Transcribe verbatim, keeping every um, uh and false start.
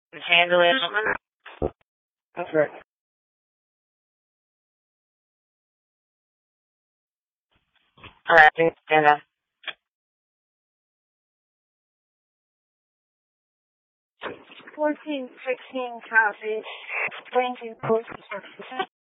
Handle it. That's right. All right, stand up. Fourteen, sixteen, copy. Twenty, close to